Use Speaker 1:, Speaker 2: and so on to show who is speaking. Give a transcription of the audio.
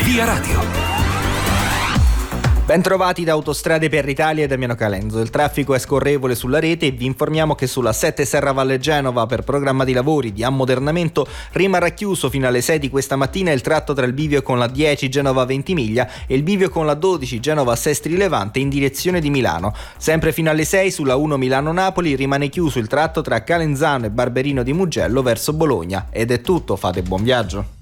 Speaker 1: Via Radio.
Speaker 2: Bentrovati da Autostrade per l'Italia e Damiano Calenzo. Il traffico è scorrevole sulla rete e vi informiamo che sulla 7 Serravalle Genova, per programma di lavori di ammodernamento, rimarrà chiuso fino alle 6 di questa mattina il tratto tra il bivio con la 10 Genova Ventimiglia e il bivio con la 12 Genova Sestri Levante in direzione di Milano. Sempre fino alle 6 sulla 1 Milano-Napoli rimane chiuso il tratto tra Calenzano e Barberino di Mugello verso Bologna. Ed è tutto, fate buon viaggio.